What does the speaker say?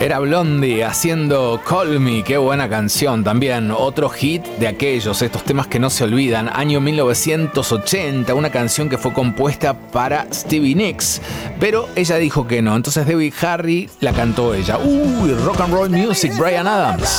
Era Blondie haciendo Call Me, qué buena canción también. Otro hit de aquellos, estos temas que no se olvidan. Año 1980, una canción que fue compuesta para Stevie Nicks, pero ella dijo que no. Entonces Debbie Harry la cantó ella. Rock and roll music, Bryan Adams.